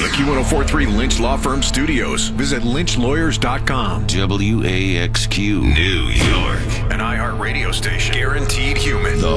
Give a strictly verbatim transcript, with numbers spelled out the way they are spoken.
Q one oh four point three Lynch Law Firm Studios. Visit lynch lawyers dot com. W A X Q, New York. An iHeart radio station.